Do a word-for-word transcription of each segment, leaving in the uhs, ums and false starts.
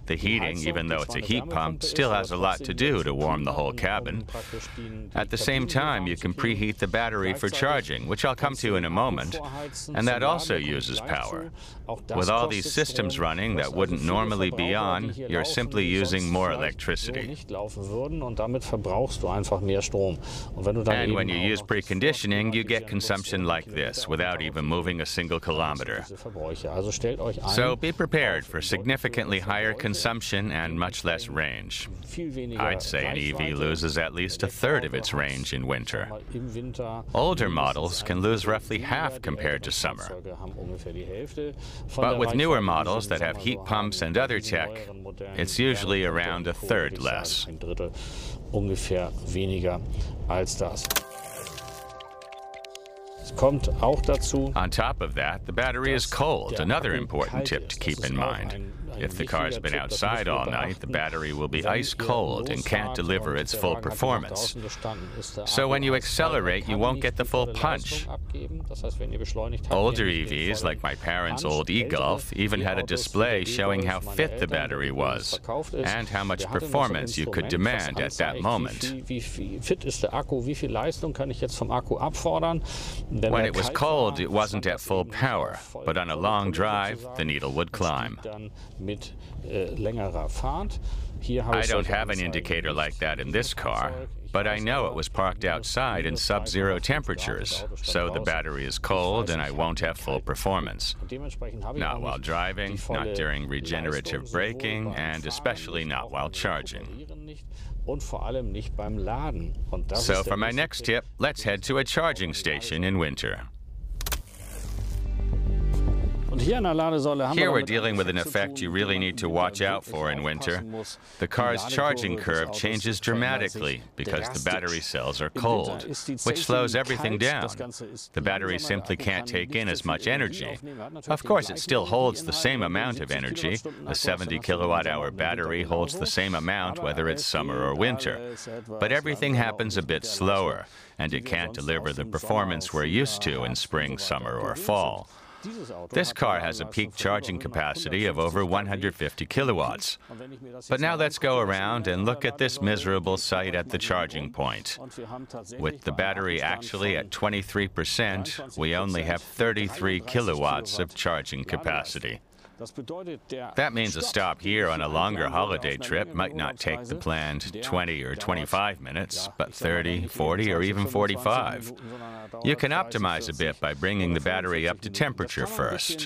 The heating, even though it's a heat pump, still has a lot to do to warm the whole cabin. At the same time, you can preheat the battery for charging, which I'll come to in a moment, and that also uses power. With all these systems running that wouldn't normally be on, you're simply using more electricity. And when you use preconditioning, you get consumption like this, without even moving a single kilometer. So be prepared for significantly higher consumption and much less range. I'd say an E V loses at least a third of its range in winter. Older models can lose roughly half compared to summer. But with newer models that have heat pumps and other tech, it's usually around a third less. On top of that, the battery is cold, another important tip to keep in mind. If the car's been outside all night, the battery will be ice cold and can't deliver its full performance. So when you accelerate, you won't get the full punch. Older E Vs, like my parents' old e-Golf, even had a display showing how fit the battery was and how much performance you could demand at that moment. When it was cold, it wasn't at full power, but on a long drive, the needle would climb. I don't have an indicator like that in this car, but I know it was parked outside in sub-zero temperatures, so the battery is cold and I won't have full performance. Not while driving, not during regenerative braking, and especially not while charging. So for my next tip, let's head to a charging station in winter. Here we're dealing with an effect you really need to watch out for in winter. The car's charging curve changes dramatically because the battery cells are cold, which slows everything down. The battery simply can't take in as much energy. Of course, it still holds the same amount of energy. A seventy kilowatt hour battery holds the same amount whether it's summer or winter. But everything happens a bit slower, and it can't deliver the performance we're used to in spring, summer, or fall. This car has a peak charging capacity of over one hundred fifty kilowatts. But now let's go around and look at this miserable sight at the charging point. With the battery actually at twenty-three percent, we only have thirty-three kilowatts of charging capacity. That means a stop here on a longer holiday trip might not take the planned twenty or twenty-five minutes, but thirty, forty, or even forty-five. You can optimize a bit by bringing the battery up to temperature first.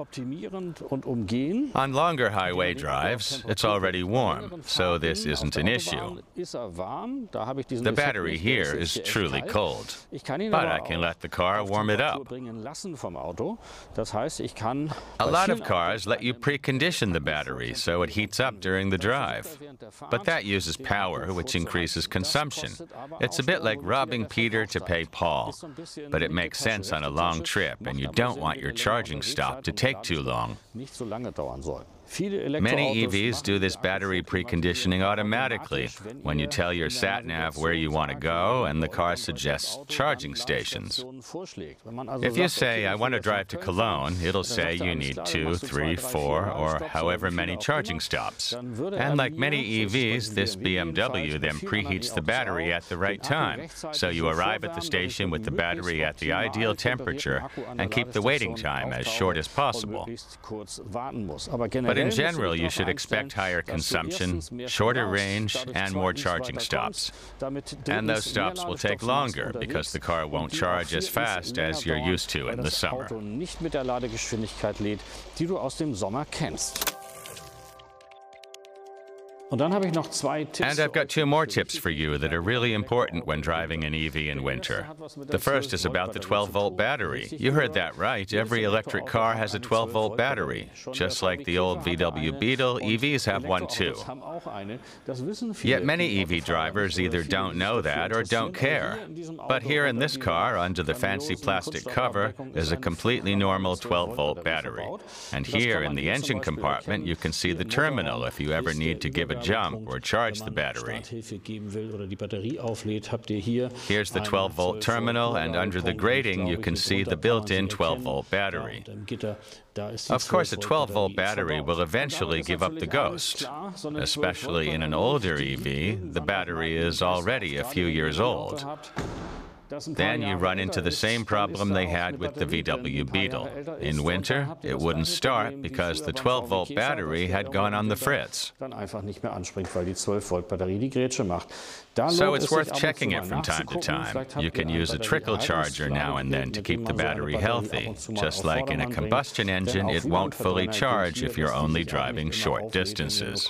On longer highway drives, it's already warm, so this isn't an issue. The battery here is truly cold, but I can let the car warm it up. A lot of cars let you precondition the battery so it heats up during the drive, but that uses power, which increases consumption. It's a bit like robbing Peter to pay Paul, but it makes sense on a long trip, and you don't want your charging stop to take too long. Many E Vs do this battery preconditioning automatically when you tell your sat-nav where you want to go and the car suggests charging stations. If you say, I want to drive to Cologne, it'll say you need two, three, four, or however many charging stops. And like many E Vs, this B M W then preheats the battery at the right time, so you arrive at the station with the battery at the ideal temperature and keep the waiting time as short as possible. But in general, you should expect higher consumption, shorter range, and more charging stops. And those stops will take longer because the car won't charge as fast as you're used to in the summer. And I've got two more tips for you that are really important when driving an E V in winter. The first is about the twelve volt battery. You heard that right. Every electric car has a twelve volt battery. Just like the old V W Beetle, E Vs have one too. Yet many E V drivers either don't know that or don't care. But here in this car, under the fancy plastic cover, is a completely normal twelve volt battery. And here in the engine compartment, you can see the terminal if you ever need to give a jump or charge the battery. Here's the twelve volt terminal, and under the grating you can see the built-in twelve volt battery. Of course, a twelve volt battery will eventually give up the ghost. Especially in an older E V, the battery is already a few years old. Then you run into the same problem they had with the V W Beetle. In winter, it wouldn't start because the twelve volt battery had gone on the fritz. So it's worth checking it from time to time. You can use a trickle charger now and then to keep the battery healthy. Just like in a combustion engine, it won't fully charge if you're only driving short distances.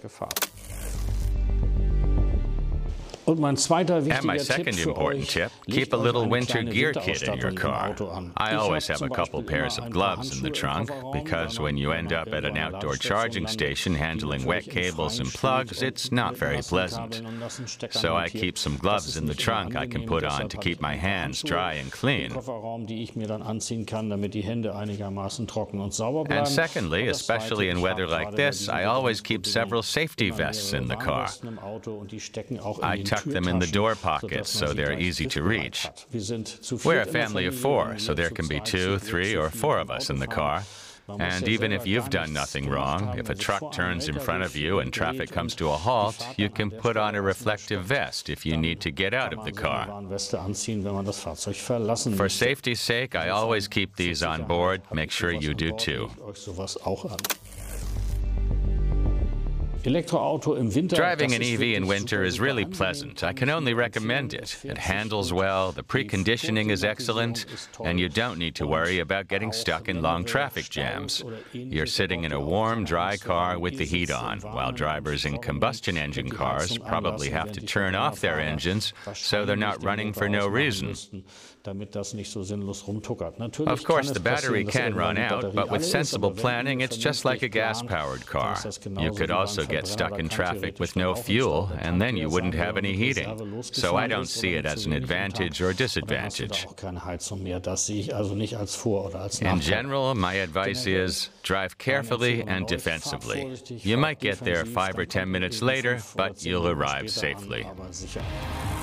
And my second important tip, keep a little winter gear kit in your car. I always have a couple pairs of gloves in the trunk, because when you end up at an outdoor charging station handling wet cables and plugs, it's not very pleasant. So I keep some gloves in the trunk I can put on to keep my hands dry and clean. And secondly, especially in weather like this, I always keep several safety vests in the car. I tuck them in the door pockets so they're easy to reach. We're a family of four, so there can be two, three, or four of us in the car. And even if you've done nothing wrong, if a truck turns in front of you and traffic comes to a halt, you can put on a reflective vest if you need to get out of the car. For safety's sake, I always keep these on board. Make sure you do too. Driving an E V in winter is really pleasant. I can only recommend it. It handles well, the preconditioning is excellent, and you don't need to worry about getting stuck in long traffic jams. You're sitting in a warm, dry car with the heat on, while drivers in combustion engine cars probably have to turn off their engines so they're not running for no reason. Of course, the battery can run out, but with sensible planning, it's just like a gas-powered car. You could also get get stuck in traffic with no fuel, and then you wouldn't have any heating. So I don't see it as an advantage or disadvantage. In general, my advice is drive carefully and defensively. You might get there five or ten minutes later, but you'll arrive safely.